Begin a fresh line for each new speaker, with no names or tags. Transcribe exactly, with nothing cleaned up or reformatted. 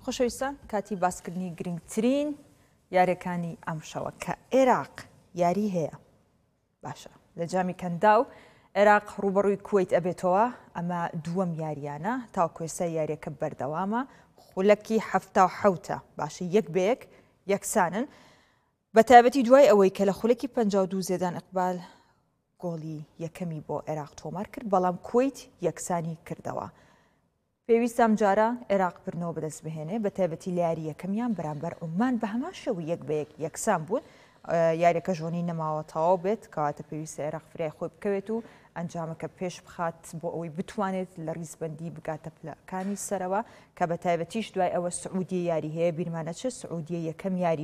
خۆشەویستان کاتی باسکردنی گرنگترین یاریەکانی ئەم شەوە کە عێراق یاری هەیە باشە لە جامی کەنداو عێراق ڕوبەڕووی کوێیت ئەبێتەوە ئەمە دووەم یاریانە تاوکوێسە یاریەکە بەردەوامە خولەکی هەفتا و حەوتە باشە یەک بەیەک یەکسانن بە تایبەتی دوای ئەوەی کە لە خولەکی پەنجاو و دوو زێدان ئیقبال گۆڵی یەکەمی بۆ عێراق تۆمار کرد بەڵام کوێیت یەکسانی کردەوە. پێویستم جارە عێراق برنەوە بەدەست بهێنێ بە تایبەتی لە یاری یەکەمیان بەرامبەر عومان بە هەمان شەوی یەک بە یەک یەکسان بوون یاریەکە ژۆنی نەماوە تەواو بێت کەواتە پێویستە عێراق فریای خۆی بکەوێت و ئەنجامەکە پێش بخات بۆ ئەوەی بتوانێت لە ڕیزبەندی بگاتە پلەکانی سەرەوە کە بە تایبەتیش دوای ئەوە سعودی یاری هەیە بیرمانە چه سعودیە یەکەم یاری